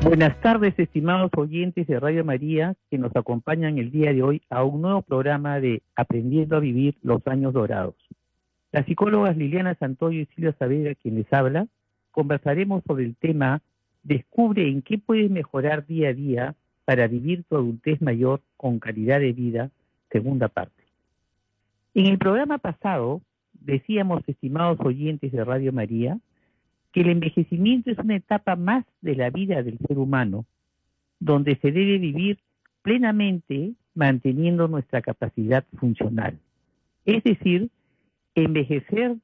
Buenas tardes, estimados oyentes de Radio María que nos acompañan el día de hoy a un nuevo programa de Aprendiendo a Vivir los Años Dorados. Las psicólogas Liliana Santoyo y Silvia Saavedra, quien les habla, conversaremos sobre el tema Descubre en qué puedes mejorar día a día para vivir tu adultez mayor con calidad de vida, segunda parte. En el programa pasado decíamos, estimados oyentes de Radio María, que el envejecimiento es una etapa más de la vida del ser humano, donde se debe vivir plenamente manteniendo nuestra capacidad funcional. Es decir, envejecer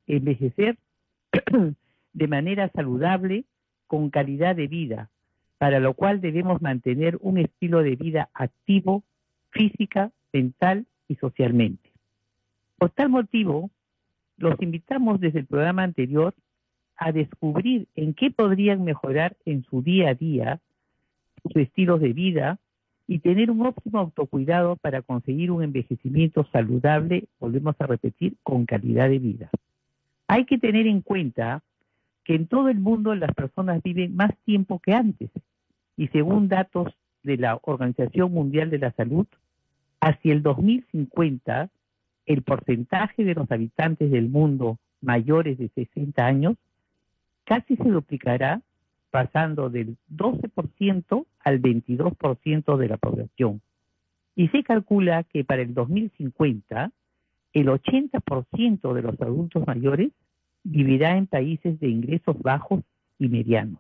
de manera saludable, con calidad de vida, para lo cual debemos mantener un estilo de vida activo, física, mental y socialmente. Por tal motivo, los invitamos desde el programa anterior a descubrir en qué podrían mejorar en su día a día sus estilos de vida y tener un óptimo autocuidado para conseguir un envejecimiento saludable, volvemos a repetir, con calidad de vida. Hay que tener en cuenta que en todo el mundo las personas viven más tiempo que antes y según datos de la Organización Mundial de la Salud, hacia el 2050 el porcentaje de los habitantes del mundo mayores de 60 años casi se duplicará, pasando del 12% al 22% de la población. Y se calcula que para el 2050, el 80% de los adultos mayores vivirá en países de ingresos bajos y medianos.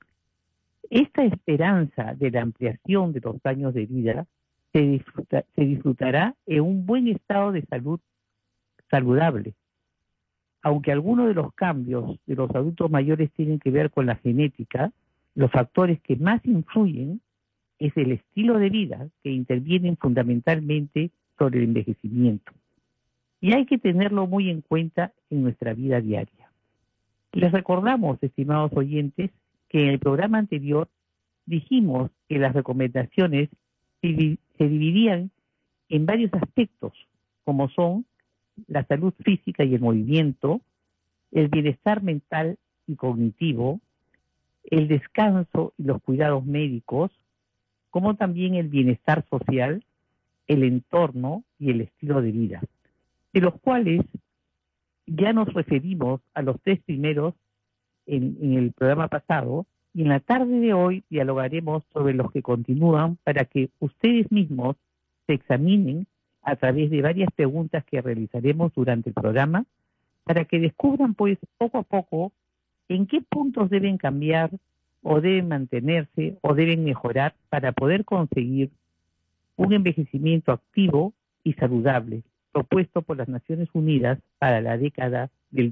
Esta esperanza de la ampliación de los años de vida se disfrutará en un buen estado de salud saludable. Aunque algunos de los cambios de los adultos mayores tienen que ver con la genética, los factores que más influyen es el estilo de vida, que intervienen fundamentalmente sobre el envejecimiento. Y hay que tenerlo muy en cuenta en nuestra vida diaria. Les recordamos, estimados oyentes, que en el programa anterior dijimos que las recomendaciones se dividían en varios aspectos, como son la salud física y el movimiento, el bienestar mental y cognitivo, el descanso y los cuidados médicos, como también el bienestar social, el entorno y el estilo de vida, de los cuales ya nos referimos a los tres primeros en el programa pasado, y en la tarde de hoy dialogaremos sobre los que continúan para que ustedes mismos se examinen a través de varias preguntas que realizaremos durante el programa, para que descubran pues poco a poco en qué puntos deben cambiar o deben mantenerse o deben mejorar para poder conseguir un envejecimiento activo y saludable propuesto por las Naciones Unidas para la década del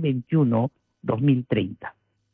2021-2030.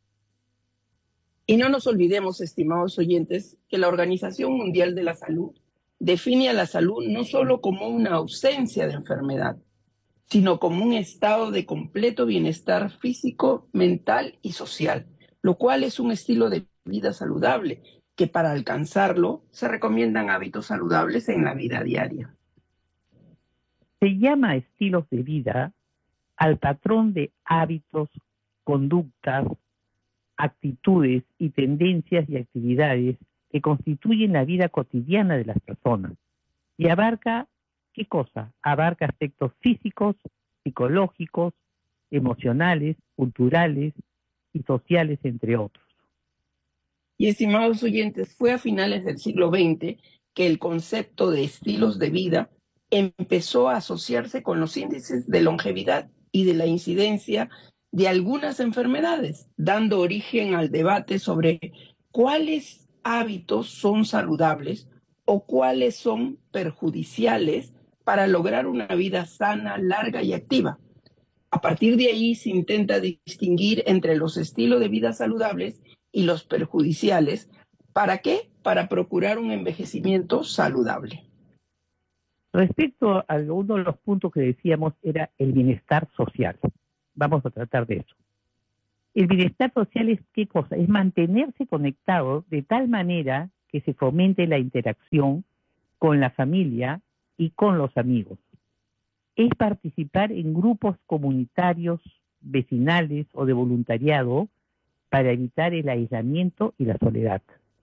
Y no nos olvidemos, estimados oyentes, que la Organización Mundial de la Salud define a la salud no solo como una ausencia de enfermedad, sino como un estado de completo bienestar físico, mental y social, lo cual es un estilo de vida saludable, que para alcanzarlo se recomiendan hábitos saludables en la vida diaria. Se llama estilos de vida al patrón de hábitos, conductas, actitudes y tendencias y actividades que constituyen la vida cotidiana de las personas. Y abarca, ¿qué cosa? Abarca aspectos físicos, psicológicos, emocionales, culturales y sociales, entre otros. Y estimados oyentes, fue a finales del siglo XX que el concepto de estilos de vida empezó a asociarse con los índices de longevidad y de la incidencia de algunas enfermedades, dando origen al debate sobre cuáles hábitos son saludables o cuáles son perjudiciales para lograr una vida sana, larga y activa. A partir de ahí se intenta distinguir entre los estilos de vida saludables y los perjudiciales. ¿Para qué? Para procurar un envejecimiento saludable. Respecto a uno de los puntos que decíamos era el bienestar social. Vamos a tratar de eso. El bienestar social es ¿qué cosa? Es mantenerse conectado de tal manera que se fomente la interacción con la familia y con los amigos. Es participar en grupos comunitarios, vecinales o de voluntariado para evitar el aislamiento y la soledad.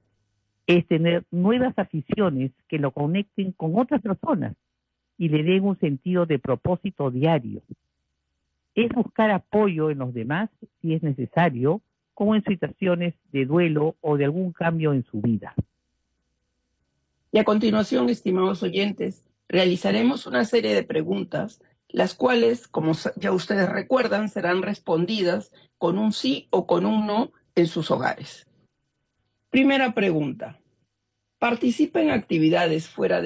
Es tener nuevas aficiones que lo conecten con otras personas y le den un sentido de propósito diario. Es buscar apoyo en los demás si es necesario, como en situaciones de duelo o de algún cambio en su vida. Y a continuación, estimados oyentes, realizaremos una serie de preguntas, las cuales, como ya ustedes recuerdan, serán respondidas con un sí o con un no en sus hogares. Primera pregunta. ¿Participa en actividades fuera de